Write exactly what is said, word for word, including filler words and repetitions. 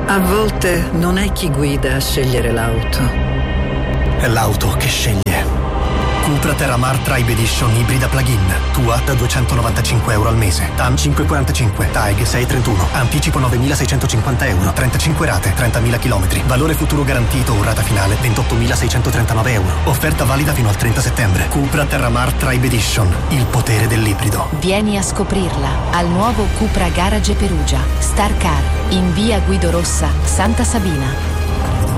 A volte non è chi guida a scegliere l'auto. È l'auto che sceglie. Cupra Terramar Tribe Edition ibrida plug-in. Tua da duecentonovantacinque euro al mese. T A M cinque virgola quarantacinque. T A E G sei virgola trentuno. Anticipo novemilaseicentocinquanta euro. trentacinque rate, trentamila chilometri. Valore futuro garantito o rata finale ventottomilaseicentotrentanove euro. Offerta valida fino al trenta settembre. Cupra Terramar Tribe Edition. Il potere dell'ibrido. Vieni a scoprirla al nuovo Cupra Garage Perugia. Star Car in via Guido Rossa, Santa Sabina.